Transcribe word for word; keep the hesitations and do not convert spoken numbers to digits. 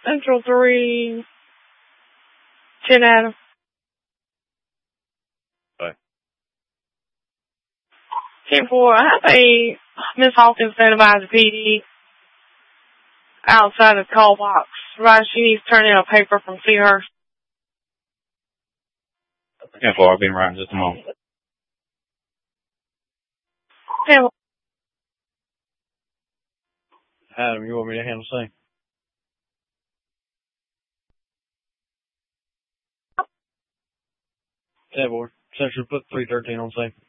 Central three, ten Adam. Bye. ten four, I have a Miss Hawkins standby as P D outside the call box. Right, she needs to turn in a paper from Seahurst. ten four, I'll be right in just a moment. ten four. Adam, you want me to handle same? ten four, Central put three thirteen on same.